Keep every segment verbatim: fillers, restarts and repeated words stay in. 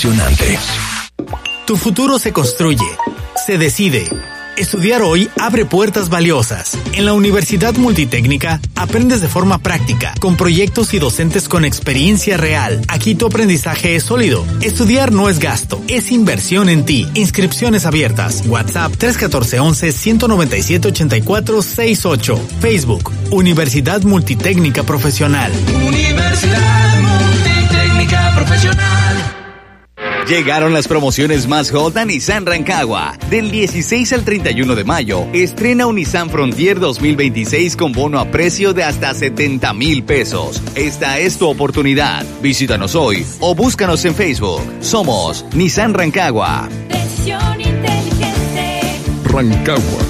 emocionante. Tu futuro se construye, se decide. Estudiar hoy abre puertas valiosas. En la Universidad Multitécnica aprendes de forma práctica, con proyectos y docentes con experiencia real. Aquí tu aprendizaje es sólido. Estudiar no es gasto, es inversión en ti. Inscripciones abiertas. WhatsApp tres uno cuatro, once, ciento noventa y siete, ochenta y cuatro sesenta y ocho. Facebook, Universidad Multitécnica Profesional. Universidad Multitécnica Profesional. Llegaron las promociones más hot a Nissan Rancagua. Del dieciséis al treinta y uno de mayo, estrena un Nissan Frontier dos mil veintiséis con bono a precio de hasta setenta mil pesos. Esta es tu oportunidad. Visítanos hoy o búscanos en Facebook. Somos Nissan Rancagua. Decisión inteligente. Rancagua.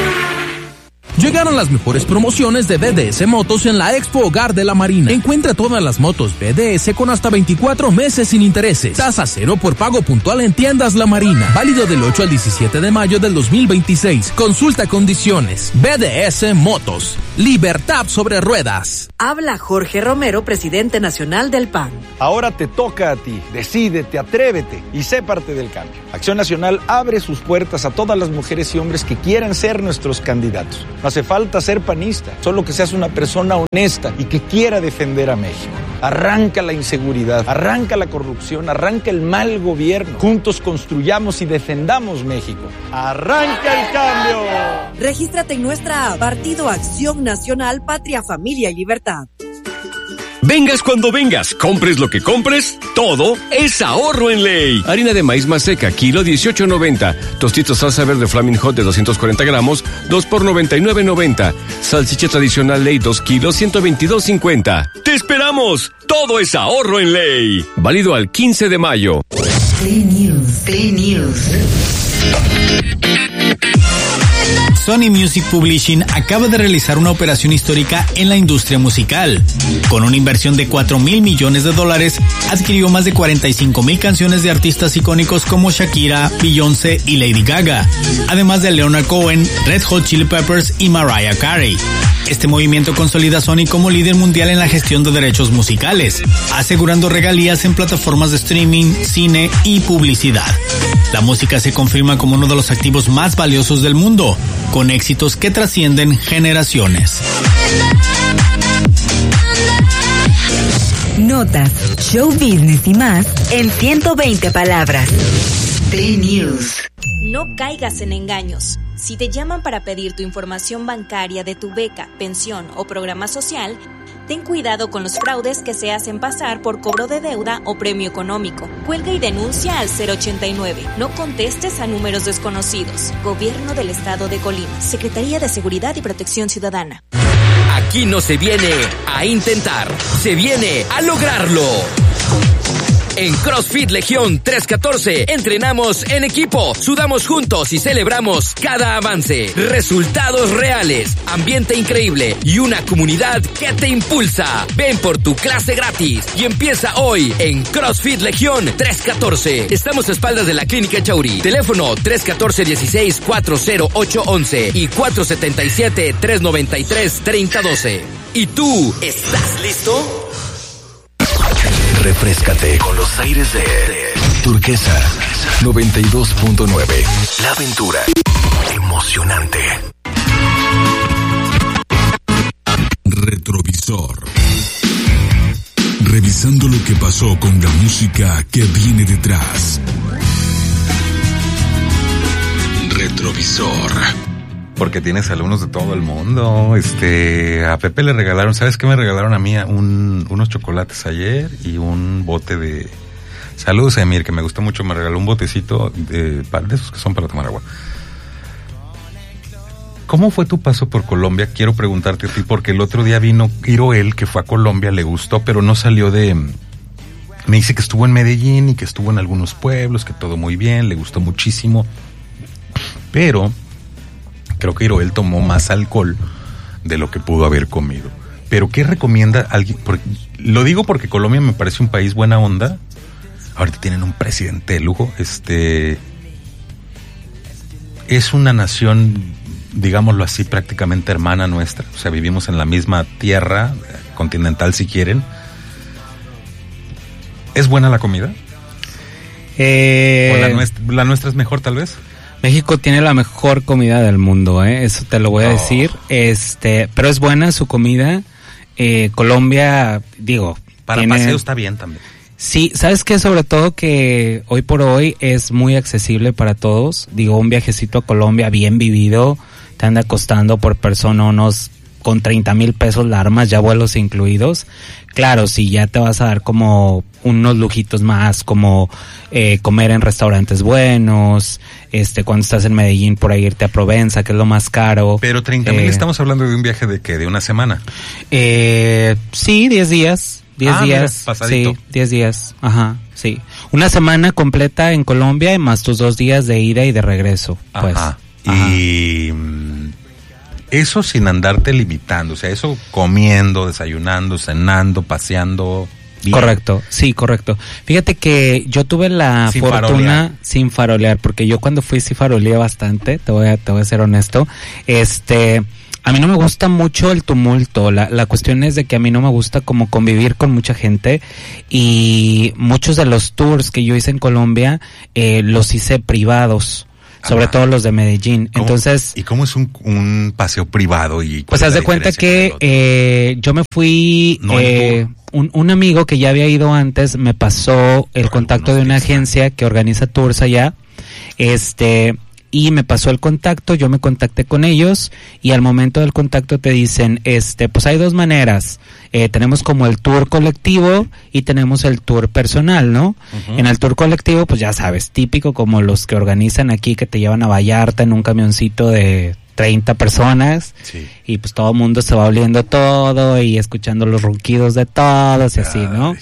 Llegaron las mejores promociones de B D S Motos en la Expo Hogar de la Marina. Encuentra todas las motos B D S con hasta veinticuatro meses sin intereses. Tasa cero por pago puntual en tiendas La Marina. Válido del ocho al diecisiete de mayo del dos mil veintiséis. Consulta condiciones. B D S Motos. Libertad sobre ruedas. Habla Jorge Romero, presidente nacional del P A N. Ahora te toca a ti. Decídete, atrévete y sé parte del cambio. Acción Nacional abre sus puertas a todas las mujeres y hombres que quieran ser nuestros candidatos. No hace falta ser panista, solo que seas una persona honesta y que quiera defender a México. Arranca la inseguridad, arranca la corrupción, arranca el mal gobierno. Juntos construyamos y defendamos México. ¡Arranca el cambio! Regístrate en nuestra app, Partido Acción Nacional, Patria, Familia y Libertad. Vengas cuando vengas, compres lo que compres, todo es ahorro en Ley. Harina de maíz más seca, kilo dieciocho noventa. Tostitos salsa verde Flaming Hot de doscientos cuarenta gramos, dos por noventa y nueve noventa. Salchicha tradicional Ley dos kilos, ciento veintidós cincuenta. ¡Te esperamos! Todo es ahorro en Ley. Válido al quince de mayo. Play News, Play News. Sony Music Publishing acaba de realizar una operación histórica en la industria musical. Con una inversión de cuatro mil millones de dólares, adquirió más de cuarenta y cinco mil canciones de artistas icónicos como Shakira, Beyoncé y Lady Gaga, además de Leonard Cohen, Red Hot Chili Peppers y Mariah Carey. Este movimiento consolida a Sony como líder mundial en la gestión de derechos musicales, asegurando regalías en plataformas de streaming, cine y publicidad. La música se confirma como uno de los activos más valiosos del mundo, con éxitos que trascienden generaciones. Notas, show business y más en ciento veinte palabras. Play News. No caigas en engaños. Si te llaman para pedir tu información bancaria de tu beca, pensión o programa social, ten cuidado con los fraudes que se hacen pasar por cobro de deuda o premio económico. Cuelga y denuncia al cero ochenta y nueve. No contestes a números desconocidos. Gobierno del Estado de Colima. Secretaría de Seguridad y Protección Ciudadana. Aquí no se viene a intentar, se viene a lograrlo. En CrossFit Legión trescientos catorce entrenamos en equipo, sudamos juntos y celebramos cada avance. Resultados reales, ambiente increíble y una comunidad que te impulsa. Ven por tu clase gratis y empieza hoy en CrossFit Legión trescientos catorce. Estamos a espaldas de la Clínica Chauri. Teléfono tres uno cuatro, dieciséis, cuatro cero ocho once y cuatro siete siete, tres nueve tres, tres cero uno dos. ¿Y tú, estás listo? Refréscate con los aires de Turquesa noventa y dos punto nueve. La aventura emocionante. Retrovisor. Revisando lo que pasó con la música que viene detrás. Retrovisor. Porque tienes alumnos de todo el mundo. Este, a Pepe le regalaron, ¿sabes qué me regalaron a mí? Un, unos chocolates ayer y un bote de... Saludos a Emir, que me gustó mucho, me regaló un botecito de, de esos que son para tomar agua. ¿Cómo fue tu paso por Colombia? Quiero preguntarte a ti, porque el otro día vino Iroel, que fue a Colombia, le gustó, pero no salió de... Me dice que estuvo en Medellín y que estuvo en algunos pueblos, que todo muy bien, le gustó muchísimo. Pero... creo que Iroel tomó más alcohol de lo que pudo haber comido. Pero ¿qué recomienda alguien? Porque, lo digo porque Colombia me parece un país buena onda. Ahorita tienen un presidente de lujo. Este es una nación, digámoslo así, prácticamente hermana nuestra. O sea, vivimos en la misma tierra continental, si quieren. ¿Es buena la comida? Eh, ¿O la nuestra, la nuestra es mejor tal vez? México tiene la mejor comida del mundo, ¿eh? Eso te lo voy a oh. decir. Este, pero es buena su comida. Eh, Colombia, digo... Para tiene... paseo está bien también. Sí, ¿sabes qué? Sobre todo que hoy por hoy es muy accesible para todos. Digo, un viajecito a Colombia bien vivido te anda costando por persona unos... con treinta mil pesos la armas, ya vuelos incluidos. Claro, si ya te vas a dar como unos lujitos más, como eh, comer en restaurantes buenos, este, cuando estás en Medellín, por ahí irte a Provenza, que es lo más caro. Pero treinta mil, eh, estamos hablando de un viaje de ¿qué? ¿De una semana? Eh, sí, diez días. diez ah, días. Mira, pasadito. Sí, diez días. Ajá, sí. Una semana completa en Colombia y más tus dos días de ida y de regreso. Pues. Ajá. Y... Ajá. Eso sin andarte limitando, o sea, eso comiendo, desayunando, cenando, paseando. Bien. Correcto, sí, correcto. Fíjate que yo tuve la sin fortuna farolear. sin farolear, porque yo cuando fui sí faroleé bastante, te voy a, te voy a ser honesto. Este, a mí no me gusta mucho el tumulto, la, la cuestión es de que a mí no me gusta como convivir con mucha gente y muchos de los tours que yo hice en Colombia eh, los hice privados. Sobre ah, todo los de Medellín. ¿Cómo, Entonces, ¿y cómo es un, un paseo privado? Y pues haz de cuenta que eh, yo me fui, no eh, un, un amigo que ya había ido antes me pasó el Por contacto de una agencia que organiza tours allá, este, y me pasó el contacto, yo me contacté con ellos y al momento del contacto te dicen, este, pues hay dos maneras. Eh, tenemos como el tour colectivo y tenemos el tour personal, ¿no? Uh-huh. En el tour colectivo, pues ya sabes, típico como los que organizan aquí, que te llevan a Vallarta en un camioncito de treinta personas, sí. Y pues todo el mundo se va oliendo todo y escuchando los ronquidos de todos y así, ¿no?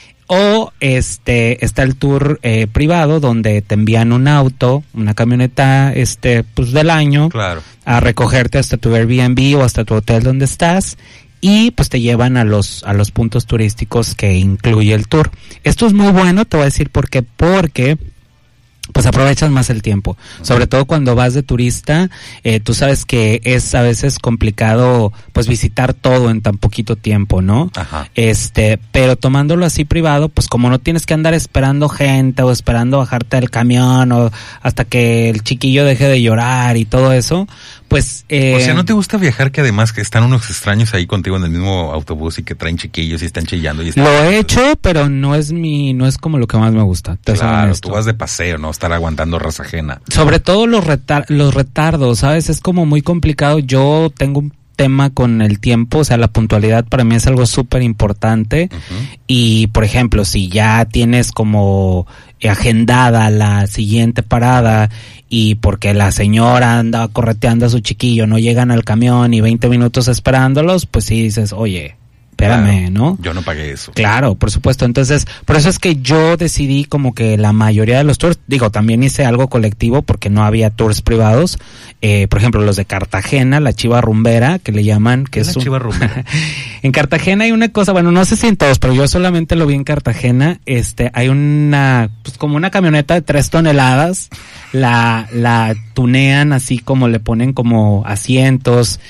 O este está el tour eh, privado donde te envían un auto, una camioneta este pues del año, claro, a recogerte hasta tu Airbnb o hasta tu hotel donde estás. Y pues te llevan a los a los puntos turísticos que incluye el tour. Esto es muy bueno, te voy a decir por qué, porque pues aprovechas más el tiempo, sobre todo cuando vas de turista, eh, tú sabes que es a veces complicado pues visitar todo en tan poquito tiempo, ¿no? Ajá. Este, pero tomándolo así privado, pues como no tienes que andar esperando gente o esperando bajarte del camión o hasta que el chiquillo deje de llorar y todo eso, pues... Eh, o sea, ¿no te gusta viajar que además que están unos extraños ahí contigo en el mismo autobús y que traen chiquillos y están chillando? Y están... Lo he hecho, pero no es mi, no es como lo que más me gusta. Te claro, tú vas de paseo, ¿no? Estar aguantando raza ajena. Sobre todo los retar- los retardos, ¿sabes? Es como muy complicado. Yo tengo un tema con el tiempo, o sea, la puntualidad para mí es algo súper importante. Uh-huh. Y, por ejemplo, si ya tienes como agendada la siguiente parada y porque la señora anda correteando a su chiquillo, no llegan al camión y veinte minutos esperándolos, pues sí dices, oye, espérame, claro, ¿no? Yo no pagué eso. Claro, por supuesto. Entonces, por eso es que yo decidí como que la mayoría de los tours, digo, también hice algo colectivo porque no había tours privados. Eh, por ejemplo, los de Cartagena, la Chiva Rumbera, que le llaman, que es, es un... Chiva Rumbera. En Cartagena hay una cosa, bueno, no sé si en todos, pero yo solamente lo vi en Cartagena. Este, hay una, pues como una camioneta de tres toneladas, la, la tunean así como le ponen como asientos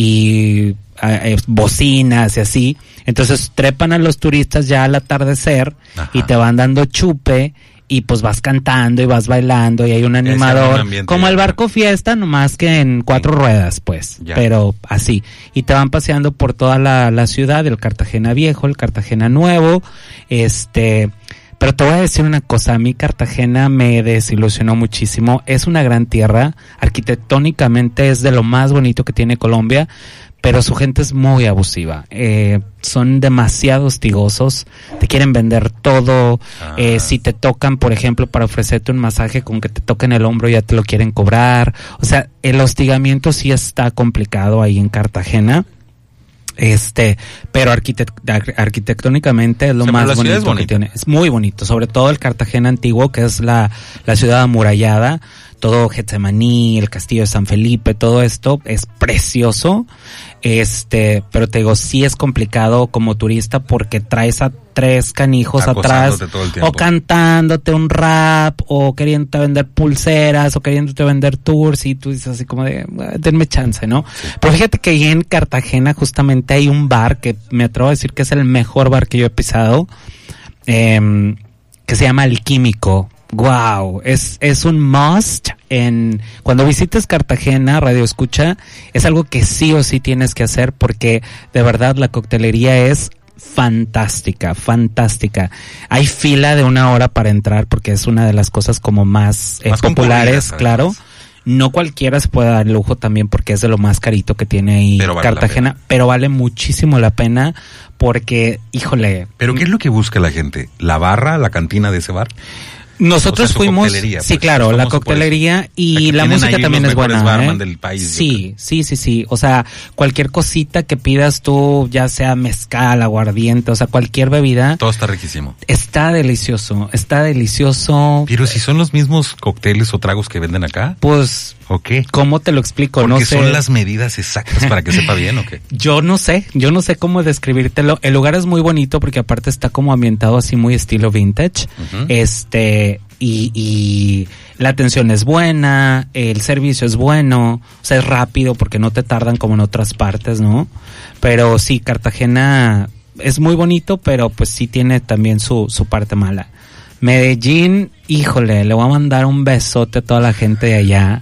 y Eh, bocinas y así, entonces trepan a los turistas ya al atardecer. Ajá. Y te van dando chupe y pues vas cantando y vas bailando y hay un animador un como el barco fiesta, nomás que en cuatro sí. ruedas pues, ya. Pero así, y te van paseando por toda la, la ciudad, el Cartagena Viejo, el Cartagena Nuevo, este... Pero te voy a decir una cosa, a mí Cartagena me desilusionó muchísimo, es una gran tierra, arquitectónicamente es de lo más bonito que tiene Colombia, pero su gente es muy abusiva, eh, son demasiado hostigosos, te quieren vender todo, ah. eh, si te tocan, por ejemplo, para ofrecerte un masaje, con que te toquen el hombro ya te lo quieren cobrar, o sea, el hostigamiento sí está complicado ahí en Cartagena. Este, pero arquitect- arquitectónicamente es lo o sea, más bonito que tiene. Es muy bonito, sobre todo el Cartagena antiguo, que es la, la ciudad amurallada, todo Getsemaní, el castillo de San Felipe, todo esto es precioso. Este, pero te digo, sí es complicado como turista porque traes a tres canijos atrás o cantándote un rap o queriéndote vender pulseras o queriéndote vender tours y tú dices así como de, denme chance, ¿no? Sí. Pero fíjate que ahí en Cartagena justamente hay un bar que me atrevo a decir que es el mejor bar que yo he pisado, eh, que se llama El Químico. Wow, es, es un must. En, cuando visites Cartagena, Radio Escucha, es algo que sí o sí tienes que hacer porque de verdad la coctelería es fantástica, fantástica. Hay fila de una hora para entrar porque es una de las cosas como más, eh, más populares, claro. No cualquiera se puede dar el lujo también porque es de lo más carito que tiene ahí pero vale Cartagena, pero vale muchísimo la pena porque, híjole. ¿Pero qué es lo que busca la gente? ¿La barra, la cantina de ese bar? Nosotros o sea, fuimos, sí, pues, claro, la coctelería y o sea, la música también es buena, ¿eh? Del país, sí, sí, sí, sí, o sea, cualquier cosita que pidas tú, ya sea mezcal, aguardiente, o sea, cualquier bebida. Todo está riquísimo. Está delicioso, está delicioso. Pero si son los mismos cócteles o tragos que venden acá. Pues, ¿o qué? ¿Cómo te lo explico? Porque no sé. Son las medidas exactas para que sepa bien, ¿o qué? Yo no sé, yo no sé cómo describírtelo. El lugar es muy bonito porque aparte está como ambientado así muy estilo vintage. Uh-huh. Este, y, y la atención es buena, el servicio es bueno, o sea, es rápido porque no te tardan como en otras partes, ¿no? Pero sí, Cartagena es muy bonito, pero pues sí tiene también su, su parte mala. Medellín, híjole, le voy a mandar un besote a toda la gente de allá,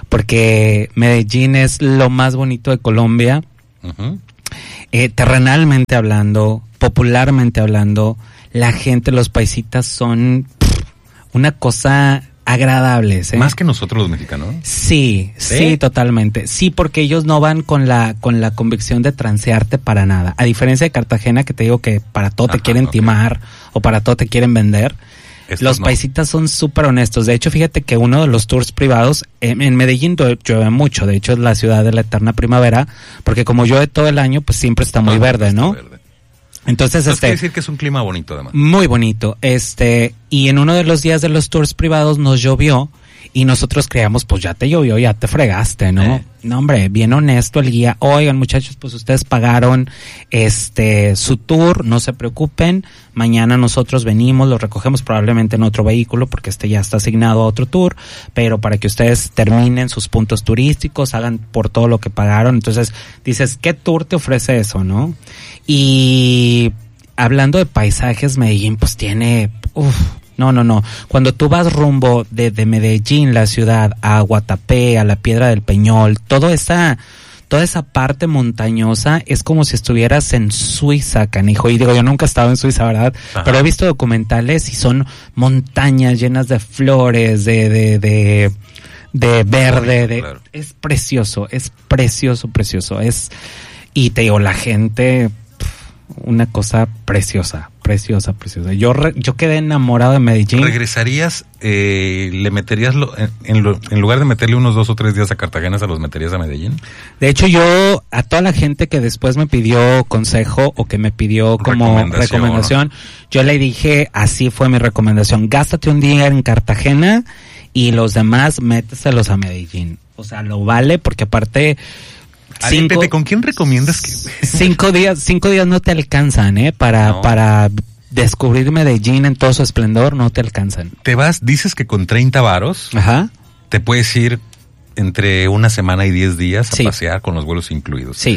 porque Medellín es lo más bonito de Colombia, uh-huh. eh, terrenalmente hablando, popularmente hablando, la gente, los paisitas son pff, una cosa agradable, ¿eh? Más que nosotros los mexicanos. Sí, sí, sí, totalmente. Sí, porque ellos no van con la con la convicción de transearte para nada. A diferencia de Cartagena, que te digo que para todo Ajá, te quieren okay. timar o para todo te quieren vender. Estos los no. paisitas son súper honestos. De hecho, fíjate que uno de los tours privados, en, en Medellín llueve mucho. De hecho, es la ciudad de la eterna primavera, porque como llueve todo el año, pues siempre está muy ah, verde, está ¿no? Verde. Entonces, Entonces este. quiere decir que es un clima bonito, además. Muy bonito. Este, y en uno de los días de los tours privados nos llovió y nosotros creíamos, pues ya te llovió, ya te fregaste, ¿no? Eh. No, hombre, bien honesto el guía. Oigan, muchachos, pues ustedes pagaron este su tour, no se preocupen. Mañana nosotros venimos, lo recogemos probablemente en otro vehículo porque este ya está asignado a otro tour, pero para que ustedes terminen sus puntos turísticos, hagan por todo lo que pagaron. Entonces, dices, ¿qué tour te ofrece eso, no? Y hablando de paisajes, Medellín pues tiene, uff, no, no, no. Cuando tú vas rumbo de, de Medellín, la ciudad, a Guatapé, a la Piedra del Peñol, toda esa, toda esa parte montañosa es como si estuvieras en Suiza, canijo. Y digo, yo nunca he estado en Suiza, ¿verdad? Ajá. Pero he visto documentales y son montañas llenas de flores, de, de, de, de verde, de, claro. Es precioso, es precioso, precioso. Es, y te digo, la gente, una cosa preciosa, preciosa, preciosa. Yo re, yo quedé enamorado de Medellín. ¿Regresarías, eh, le meterías, lo, en, en, lo, en lugar de meterle unos dos o tres días a Cartagena, se los meterías a Medellín? De hecho, yo, a toda la gente que después me pidió consejo o que me pidió como recomendación, recomendación yo le dije, así fue mi recomendación, gástate un día en Cartagena y los demás méteselos a Medellín. O sea, lo vale porque aparte... Cinco, Pepe, ¿con quién recomiendas que...? Cinco días, cinco días no te alcanzan, ¿eh? Para, no. para descubrir Medellín en todo su esplendor, no te alcanzan. Te vas, dices que con treinta varos, ajá, te puedes ir entre una semana y diez días a sí. pasear con los vuelos incluidos. Sí.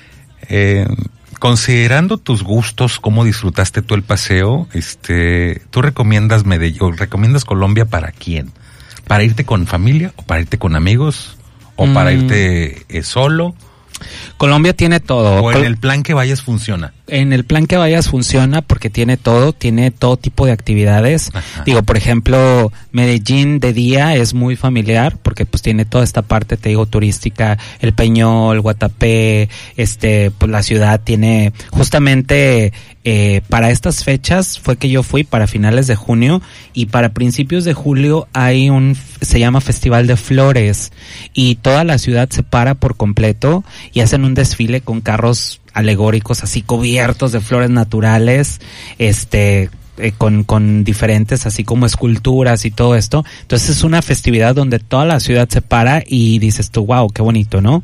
Eh, considerando tus gustos, cómo disfrutaste tú el paseo, este, ¿tú recomiendas Medellín, o recomiendas Colombia para quién? ¿Para irte con familia o para irte con amigos? ¿O mm. para irte eh, solo? Colombia tiene todo. ¿O en el plan que vayas funciona? En el plan que vayas funciona porque tiene todo, tiene todo tipo de actividades. Ajá. Digo, por ejemplo, Medellín de día es muy familiar porque pues tiene toda esta parte, te digo, turística, el Peñol, Guatapé, este, pues la ciudad tiene justamente eh, para estas fechas fue que yo fui para finales de junio y para principios de julio hay un, se llama Festival de Flores y toda la ciudad se para por completo y hacen un desfile con carros alegóricos así cubiertos de flores naturales, este, eh, con, con diferentes así como esculturas y todo esto. Entonces es una festividad donde toda la ciudad se para y dices tú, wow, qué bonito, ¿no?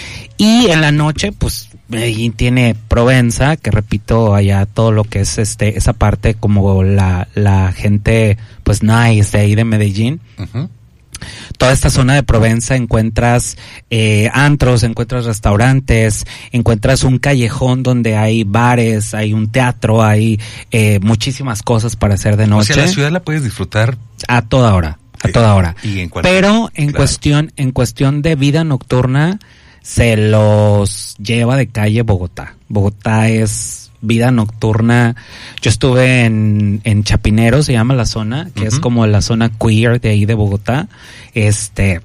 Y en la noche, pues, Medellín tiene Provenza, que repito, allá todo lo que es este, esa parte como la, la gente, pues, nice de ahí de Medellín. Uh-huh. Toda esta zona de Provenza encuentras eh, antros, encuentras restaurantes, encuentras un callejón donde hay bares, hay un teatro, hay eh, muchísimas cosas para hacer de noche. O sea, la ciudad la puedes disfrutar A toda hora, a sí. toda hora. Y en cualquier, Pero en claro. cuestión, en cuestión de vida nocturna, se los lleva de calle Bogotá. Bogotá es vida nocturna. Yo estuve en, en Chapinero, se llama la zona, que uh-huh. es como la zona queer de ahí de Bogotá. Este,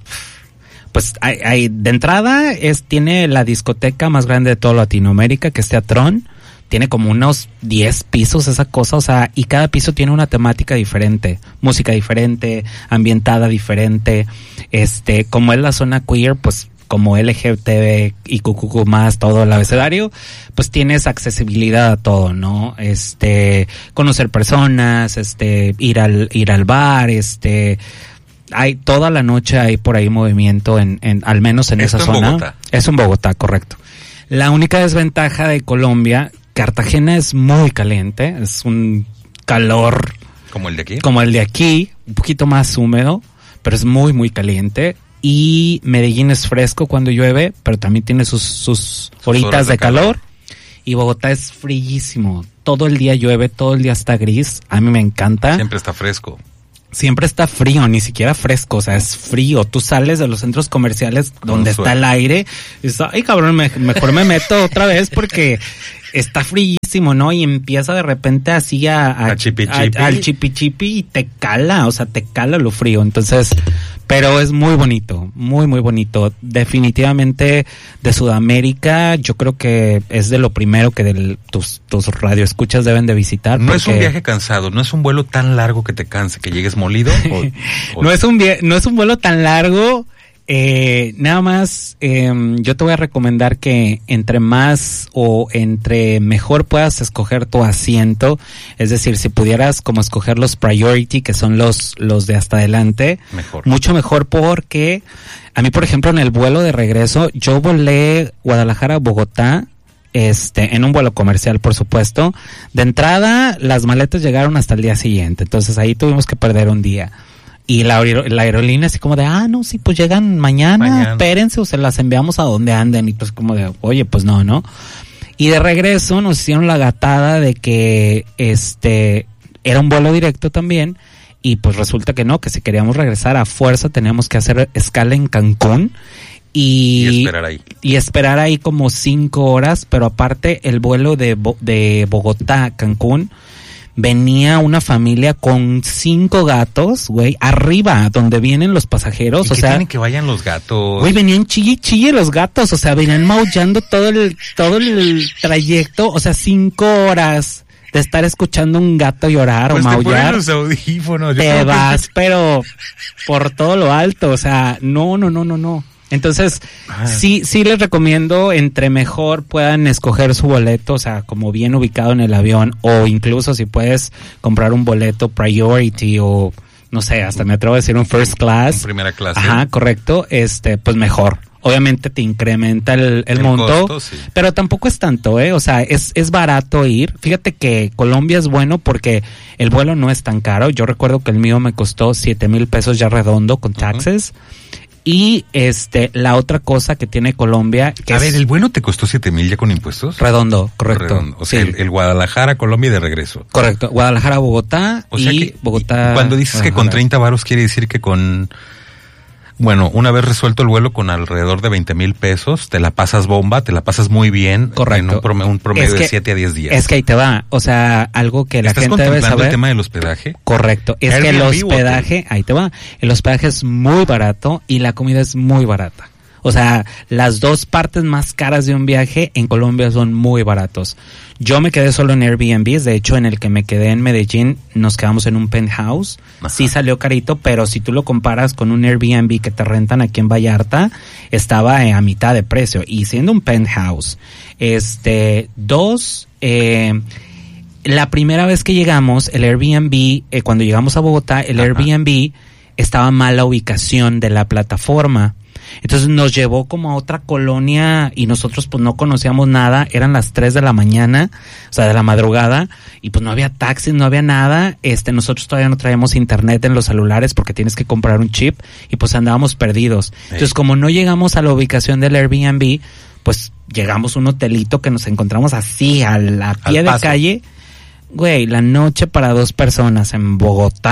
pues hay, hay, de entrada es, tiene la discoteca más grande de toda Latinoamérica, que es Teatrón. Tiene como unos diez pisos esa cosa, o sea, y cada piso tiene una temática diferente, música diferente, ambientada diferente. Este, como es la zona queer, pues como L G B T y Q Q Q más, todo el abecedario, pues tienes accesibilidad a todo, ¿no? Este, conocer personas, este, ir al, ir al bar, este, hay toda la noche hay por ahí movimiento en, en al menos en Esto esa en zona. Bogotá. Es en Bogotá, correcto. La única desventaja de Colombia, Cartagena es muy caliente, es un calor como el de aquí, como el de aquí, un poquito más húmedo, pero es muy muy caliente. Y Medellín es fresco cuando llueve, pero también tiene sus, sus horitas de, de calor. calor. Y Bogotá es fríísimo. Todo el día llueve, todo el día está gris. A mí me encanta. Siempre está fresco. Siempre está frío, ni siquiera fresco, o sea, es frío. Tú sales de los centros comerciales donde está el aire y dices, ay cabrón, me, mejor me meto otra vez porque está fríísimo, ¿no? Y empieza de repente así a, a, a chipi chipi. A, al chipi chipi y te cala, o sea, te cala lo frío. Entonces, pero es muy bonito, muy, muy bonito. Definitivamente de Sudamérica, yo creo que es de lo primero que del, tus, tus radioescuchas deben de visitar. No porque... es un viaje cansado, no es un vuelo tan largo que te canse, que llegues molido. O, o... no es un via- no es un vuelo tan largo. Eh, nada más, eh, yo te voy a recomendar que entre más o entre mejor puedas escoger tu asiento, es decir, si pudieras como escoger los priority, que son los los de hasta adelante, mejor. Mucho mejor, porque a mí, por ejemplo, en el vuelo de regreso, yo volé Guadalajara a Bogotá, este, en un vuelo comercial, por supuesto. De entrada, las maletas llegaron hasta el día siguiente, entonces ahí tuvimos que perder un día. Y la, aer- la aerolínea así como de, ah, no, sí, pues llegan mañana, mañana, espérense o se las enviamos a donde anden. Y pues como de, oye, pues no, ¿no? Y de regreso nos hicieron la gatada de que este era un vuelo directo también. Y pues resulta que no, que si queríamos regresar a fuerza teníamos que hacer escala en Cancún. Y, y esperar ahí. Y esperar ahí como cinco horas, pero aparte el vuelo de, Bo- de Bogotá a Cancún, venía una familia con cinco gatos, güey, arriba, donde vienen los pasajeros, ¿Y o qué sea, tienen que vayan los gatos? Güey, venían chille chille los gatos, o sea, venían maullando todo el, todo el trayecto, o sea, cinco horas de estar escuchando un gato llorar pues o maullar. Te ponen los audífonos. Te vas, que... pero por todo lo alto, o sea, no, no, no, no, no. Entonces, ah. sí, sí les recomiendo, entre mejor puedan escoger su boleto, o sea, como bien ubicado en el avión, o incluso si puedes comprar un boleto priority o, no sé, hasta me atrevo a decir un first class. En primera clase. Ajá, correcto, este, pues mejor. Obviamente te incrementa el, el, el monto, costo, sí. Pero tampoco es tanto, ¿eh? O sea, es, es barato ir. Fíjate que Colombia es bueno porque el vuelo no es tan caro. Yo recuerdo que el mío me costó siete mil pesos ya redondo con taxes. Uh-huh. Y este, la otra cosa que tiene Colombia, que a es... ver, ¿el vuelo te costó siete mil ya con impuestos? Redondo, correcto. Redondo. O sea, sí. el, el Guadalajara, Colombia y de regreso. Correcto. Guadalajara, Bogotá o sea y que, Bogotá. Y cuando dices Guadalajara. Que con treinta varos quiere decir que con... Bueno, una vez resuelto el vuelo con alrededor de veinte mil pesos, te la pasas bomba, te la pasas muy bien. Correcto. En un promedio, un promedio es que, de siete a diez días. Es que ahí te va. O sea, algo que la ¿Estás gente debe saber. el tema del hospedaje? Correcto. Es Airbnb que el hospedaje, ahí te va. El hospedaje es muy barato y la comida es muy barata. O sea, las dos partes más caras de un viaje en Colombia son muy baratos. Yo me quedé solo en Airbnb, de hecho en el que me quedé en Medellín nos quedamos en un penthouse. Ajá. Sí salió carito, pero si tú lo comparas con un Airbnb que te rentan aquí en Vallarta, estaba a mitad de precio. Y siendo un penthouse, este, dos, eh, la primera vez que llegamos, el Airbnb, eh, cuando llegamos a Bogotá, el Ajá. Airbnb estaba mal la ubicación de la plataforma. Entonces nos llevó como a otra colonia y nosotros pues no conocíamos nada, eran las tres de la mañana, o sea de la madrugada, y pues no había taxis, no había nada, este nosotros todavía no traíamos internet en los celulares porque tienes que comprar un chip y pues andábamos perdidos. Sí. Entonces como no llegamos a la ubicación del Airbnb, pues llegamos a un hotelito que nos encontramos así a la pie de calle, güey, la noche para dos personas en Bogotá.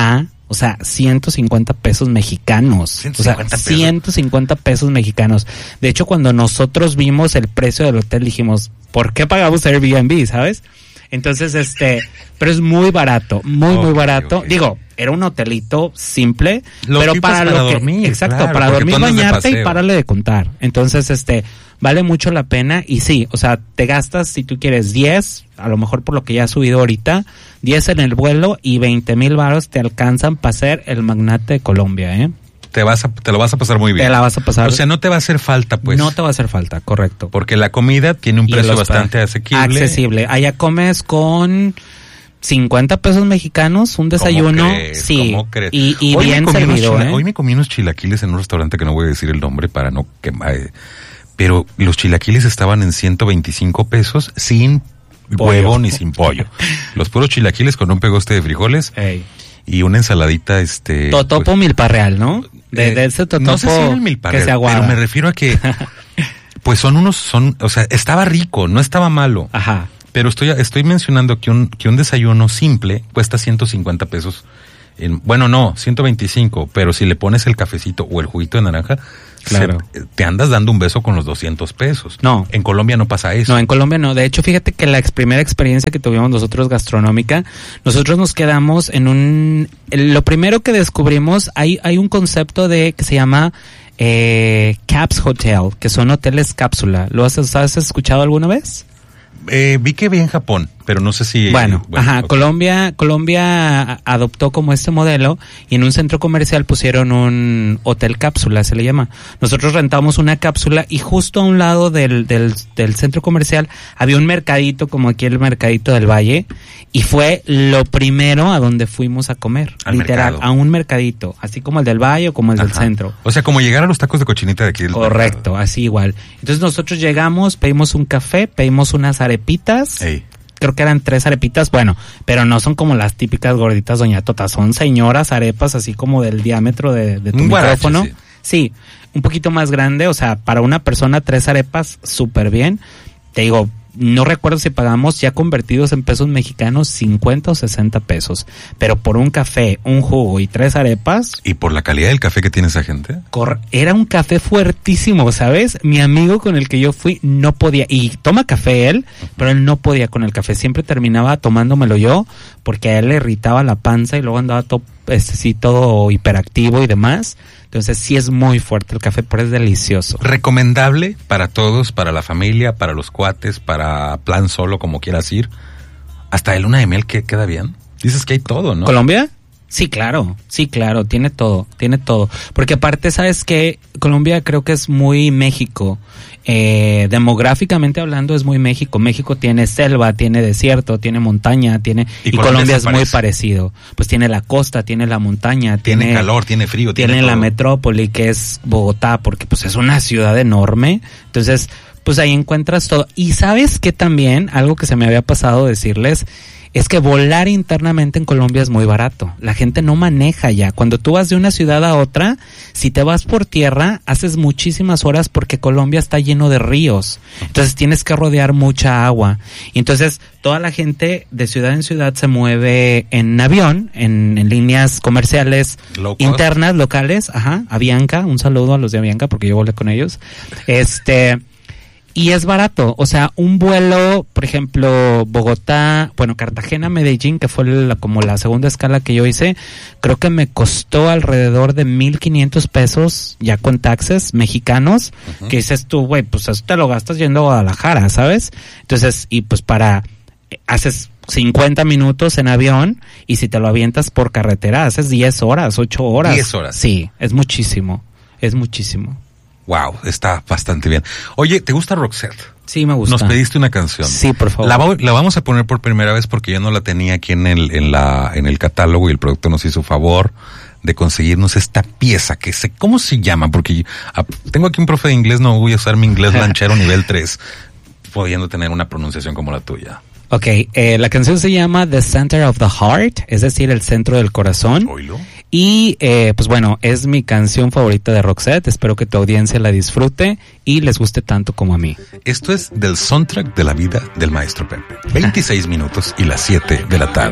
O sea, ciento cincuenta pesos mexicanos. ciento cincuenta o sea, ciento cincuenta pesos mexicanos. De hecho, cuando nosotros vimos el precio del hotel, dijimos, ¿por qué pagamos Airbnb, sabes? Entonces, este, pero es muy barato, muy, okay, muy barato. Okay. Digo, era un hotelito simple, lo pero para, para lo que, dormir, exacto, claro, para dormir, bañarte y párale de contar. Entonces, este, vale mucho la pena y sí, o sea, te gastas, si tú quieres, diez, a lo mejor por lo que ya ha subido ahorita, diez en el vuelo y veinte mil varos te alcanzan para ser el magnate de Colombia, ¿eh? Te vas a, te lo vas a pasar muy bien. Te la vas a pasar. O sea, no te va a hacer falta, pues. No te va a hacer falta, correcto. Porque la comida tiene un precio bastante asequible. Accesible. Allá comes con cincuenta pesos mexicanos, un desayuno. ¿Cómo crees? Sí. ¿Cómo crees? Y, y bien servido, chila- ¿eh? Hoy me comí unos chilaquiles en un restaurante que no voy a decir el nombre para no quemar. Eh, pero los chilaquiles estaban en ciento veinticinco pesos sin pollo. Huevo ni sin pollo. Los puros chilaquiles con un pegoste de frijoles. Ey. Y una ensaladita, este... Totopo pues, milparreal, ¿no? De, eh, de ese totopo no sé si era el milparreal, que se aguada. pero me refiero a que... pues son unos... son O sea, estaba rico, no estaba malo. Ajá. Pero estoy estoy mencionando que un que un desayuno simple cuesta ciento cincuenta pesos. En, bueno, no, ciento veinticinco, pero si le pones el cafecito o el juguito de naranja, claro, se, te andas dando un beso con los doscientos pesos. No. En Colombia no pasa eso. No, en Colombia no. De hecho, fíjate que la ex primera experiencia que tuvimos nosotros gastronómica, nosotros nos quedamos en un... Lo primero que descubrimos, hay, hay un concepto de que se llama eh, Caps Hotel, que son hoteles cápsula. ¿Lo has, has escuchado alguna vez? Eh, vi que vi en Japón, pero no sé si... Bueno, bueno ajá, okay. Colombia, Colombia adoptó como este modelo y en un centro comercial pusieron un hotel cápsula, se le llama. Nosotros rentamos una cápsula y justo a un lado del, del, del centro comercial había un mercadito, como aquí el mercadito del Valle, y fue lo primero a donde fuimos a comer, al literal, mercado. A un mercadito, así como el del Valle o como el ajá. del centro. O sea, como llegar a los tacos de cochinita de aquí del Correcto, mercado. Así igual. Entonces nosotros llegamos, pedimos un café, pedimos unas arepitas. Ey. Creo que eran tres arepitas, bueno, pero no son como las típicas gorditas Doña Tota, son señoras arepas así como del diámetro de, de tu un micrófono. Guarache, sí. sí, un poquito más grande, o sea, para una persona tres arepas, súper bien. Te digo, no recuerdo si pagamos ya convertidos en pesos mexicanos cincuenta o sesenta pesos, pero por un café, un jugo y tres arepas. ¿Y por la calidad del café que tiene esa gente? Cor- era un café fuertísimo, ¿sabes? Mi amigo con el que yo fui no podía, y toma café él, pero él no podía con el café, siempre terminaba tomándomelo yo, porque a él le irritaba la panza y luego andaba todo, este, sí, todo hiperactivo y demás. Entonces sí es muy fuerte el café, pero es delicioso. Recomendable para todos, para la familia, para los cuates, para plan solo, como quieras ir. Hasta el luna de miel que queda bien. Dices que hay todo, ¿no? ¿Colombia? Sí, claro, sí, claro, tiene todo, tiene todo. Porque aparte, ¿sabes qué? Colombia creo que es muy México. Eh, demográficamente hablando es muy México. México tiene selva, tiene desierto, tiene montaña, tiene... Y, y Colombia, Colombia es muy parecido. Pues tiene la costa, tiene la montaña, tiene... Tiene calor, tiene frío, tiene Tiene la todo. metrópoli que es Bogotá, porque pues es una ciudad enorme. Entonces, pues ahí encuentras todo. Y ¿sabes qué también? Algo que se me había pasado decirles... Es que volar internamente en Colombia es muy barato. La gente no maneja ya. Cuando tú vas de una ciudad a otra, si te vas por tierra, haces muchísimas horas porque Colombia está lleno de ríos. Entonces tienes que rodear mucha agua. Y entonces toda la gente de ciudad en ciudad se mueve en avión, en, en líneas comerciales internas, locales. Ajá, Avianca, un saludo a los de Avianca porque yo volé con ellos. Este... Y es barato, o sea, un vuelo, por ejemplo, Bogotá, bueno, Cartagena, Medellín, que fue la, como la segunda escala que yo hice, creo que me costó alrededor de mil quinientos pesos, ya con taxes mexicanos, uh-huh. Que dices tú, güey, pues eso te lo gastas yendo a Guadalajara, ¿sabes? Entonces, y pues para, haces cincuenta minutos en avión, y si te lo avientas por carretera, haces diez horas, ocho horas. diez horas. Sí, es muchísimo, es muchísimo. Wow, está bastante bien. Oye, ¿te gusta Roxette? Sí, me gusta. Nos pediste una canción. Sí, por favor. La, la vamos a poner por primera vez porque yo no la tenía aquí en el, en la, en el catálogo y el producto nos hizo favor de conseguirnos esta pieza que sé, ¿cómo se llama? Porque yo, a, tengo aquí un profe de inglés, no voy a usar mi inglés lanchero nivel tres, pudiendo tener una pronunciación como la tuya. Ok, eh, la canción se llama The Center of the Heart, es decir, el centro del corazón. Oilo. Y eh, pues bueno, es mi canción favorita de Roxette, espero que tu audiencia la disfrute y les guste tanto como a mí. Esto es del soundtrack de la vida del maestro Pepe. veintiséis minutos y las siete de la tarde.